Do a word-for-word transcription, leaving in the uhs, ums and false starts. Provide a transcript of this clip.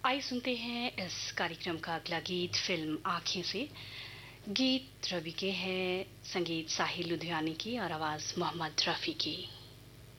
आइए सुनते हैं इस कार्यक्रम का अगला गीत फिल्म आँखें से। गीत रवि के है, संगीत साहिल लुधियानी की और आवाज मोहम्मद रफी की।